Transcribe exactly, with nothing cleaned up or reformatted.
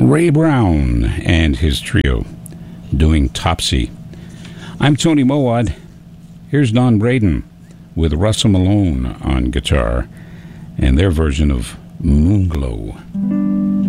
Ray Brown and his trio doing Topsy. I'm Tony Mowat. Here's Don Braden with Russell Malone on guitar and their version of Moonglow.